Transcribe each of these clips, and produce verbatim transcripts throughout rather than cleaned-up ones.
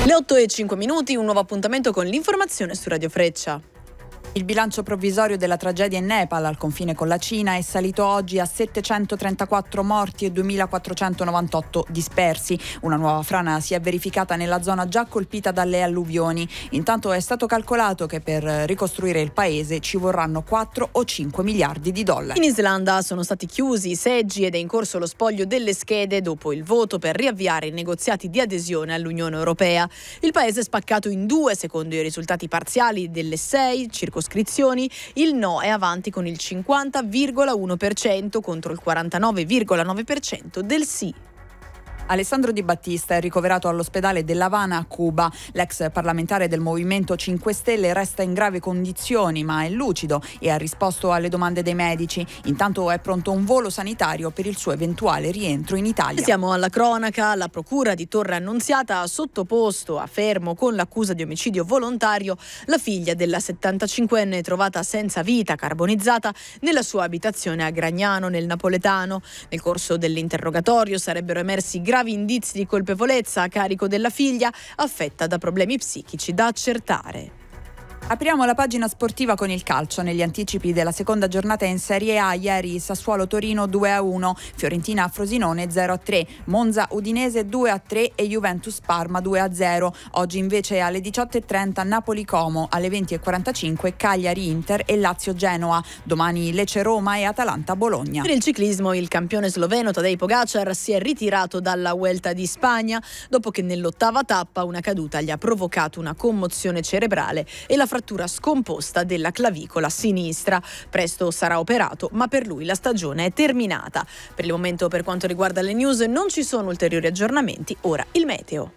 Le otto e cinque minuti, un nuovo appuntamento con l'informazione su Radio Freccia. Il bilancio provvisorio della tragedia in Nepal, al confine con la Cina, è salito oggi a settecentotrentaquattro morti e duemilaquattrocentonovantotto dispersi. Una nuova frana si è verificata nella zona già colpita dalle alluvioni. Intanto è stato calcolato che per ricostruire il paese ci vorranno quattro o cinque miliardi di dollari. In Islanda sono stati chiusi i seggi ed è in corso lo spoglio delle schede dopo il voto per riavviare i negoziati di adesione all'Unione Europea. Il paese è spaccato in due secondo i risultati parziali delle sei circoscrizioni. Il no è avanti con il cinquanta virgola uno per cento contro il quarantanove virgola nove per cento del sì. Alessandro Di Battista è ricoverato all'ospedale dell'Havana a Cuba. L'ex parlamentare del Movimento cinque Stelle resta in gravi condizioni, ma è lucido e ha risposto alle domande dei medici. Intanto è pronto un volo sanitario per il suo eventuale rientro in Italia. Siamo alla cronaca. La procura di Torre Annunziata ha sottoposto a fermo con l'accusa di omicidio volontario la figlia della settantacinquenne trovata senza vita, carbonizzata, nella sua abitazione a Gragnano, nel Napoletano. Nel corso dell'interrogatorio sarebbero emersi gravi gravi indizi di colpevolezza a carico della figlia, affetta da problemi psichici da accertare. Apriamo la pagina sportiva con il calcio. Negli anticipi della seconda giornata in Serie A, ieri Sassuolo-Torino due a uno, Fiorentina-Frosinone zero a tre, Monza-Udinese due a tre e Juventus-Parma due a zero. Oggi invece alle diciotto e trenta Napoli-Como, alle venti e quarantacinque Cagliari-Inter e Lazio-Genoa. Domani Lecce-Roma e Atalanta-Bologna. Per il ciclismo il campione sloveno Tadej Pogačar si è ritirato dalla Vuelta di Spagna dopo che nell'ottava tappa una caduta gli ha provocato una commozione cerebrale e la frattura scomposta della clavicola sinistra. Presto sarà operato, ma per lui la stagione è terminata. Per il momento, per quanto riguarda le news, non ci sono ulteriori aggiornamenti. Ora il meteo.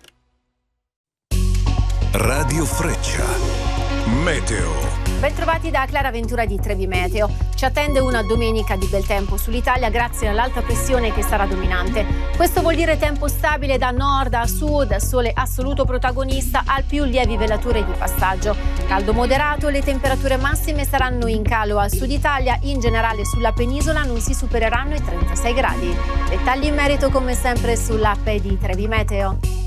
Radio Freccia. Meteo. Bentrovati da Clara Ventura di Trevi Meteo. Ci attende una domenica di bel tempo sull'Italia grazie all'alta pressione che sarà dominante. Questo vuol dire tempo stabile da nord a sud, sole assoluto protagonista al più lievi velature di passaggio. Caldo moderato, le temperature massime saranno in calo al sud Italia, in generale sulla penisola non si supereranno i trentasei gradi. Dettagli in merito come sempre sull'app di Trevi Meteo.